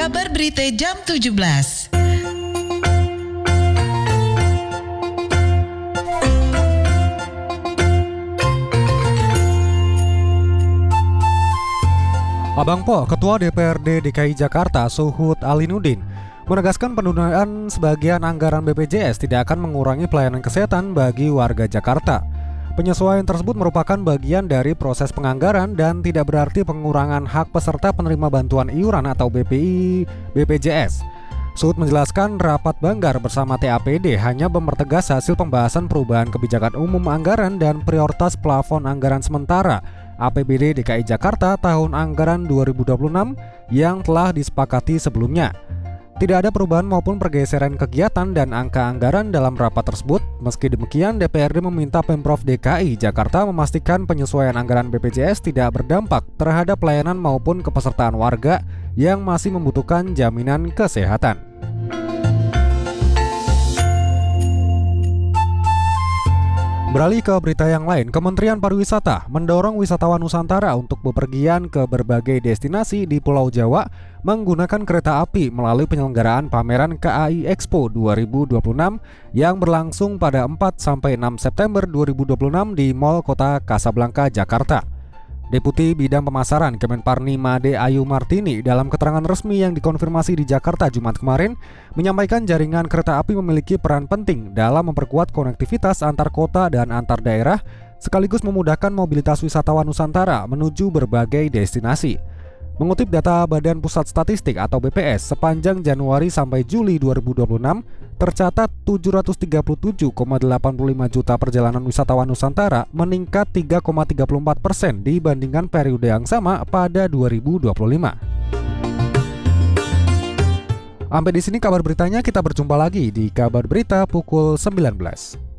Kabar Berita Jam 17. Abang Po, Ketua DPRD DKI Jakarta Suhud Alinuddin menegaskan penundaan sebagian anggaran BPJS tidak akan mengurangi pelayanan kesehatan bagi warga Jakarta. Penyesuaian tersebut merupakan bagian dari proses penganggaran dan tidak berarti pengurangan hak peserta penerima bantuan iuran atau BPI BPJS. Suhud menjelaskan rapat Banggar bersama TAPD hanya mempertegas hasil pembahasan perubahan kebijakan umum anggaran dan prioritas plafon anggaran sementara APBD DKI Jakarta tahun anggaran 2026 yang telah disepakati sebelumnya. Tidak ada perubahan maupun pergeseran kegiatan dan angka anggaran dalam rapat tersebut. Meski demikian, DPRD meminta Pemprov DKI Jakarta memastikan penyesuaian anggaran BPJS tidak berdampak terhadap pelayanan maupun kepesertaan warga yang masih membutuhkan jaminan kesehatan. Beralih ke berita yang lain, Kementerian Pariwisata mendorong wisatawan Nusantara untuk bepergian ke berbagai destinasi di Pulau Jawa menggunakan kereta api melalui penyelenggaraan pameran KAI Expo 2026 yang berlangsung pada 4-6 September 2026 di Mall Kota Kasablanka, Jakarta. Deputi Bidang Pemasaran Kemenparni Made Ayu Martini dalam keterangan resmi yang dikonfirmasi di Jakarta Jumat kemarin menyampaikan jaringan kereta api memiliki peran penting dalam memperkuat konektivitas antar kota dan antar daerah sekaligus memudahkan mobilitas wisatawan Nusantara menuju berbagai destinasi. Mengutip data Badan Pusat Statistik atau BPS, sepanjang Januari sampai Juli 2026 tercatat 737,85 juta perjalanan wisatawan Nusantara, meningkat 3,34% dibandingkan periode yang sama pada 2025. Sampai di sini kabar beritanya, kita berjumpa lagi di Kabar Berita pukul 19.